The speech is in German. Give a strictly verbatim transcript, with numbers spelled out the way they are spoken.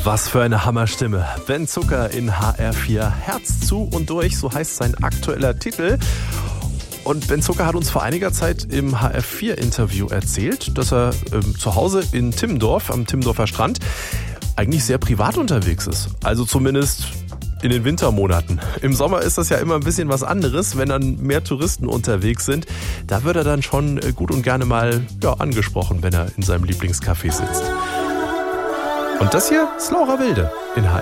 Was für eine Hammerstimme. Ben Zucker in H R vier. Herz zu und durch, so heißt sein aktueller Titel. Und Ben Zucker hat uns vor einiger Zeit im H R vier Interview erzählt, dass er ähm, zu Hause in Timmendorf, am Timmendorfer Strand, eigentlich sehr privat unterwegs ist. Also zumindest in den Wintermonaten. Im Sommer ist das ja immer ein bisschen was anderes, wenn dann mehr Touristen unterwegs sind. Da wird er dann schon gut und gerne mal ja, angesprochen, wenn er in seinem Lieblingscafé sitzt. Und das hier ist Laura Wilde in H R vier.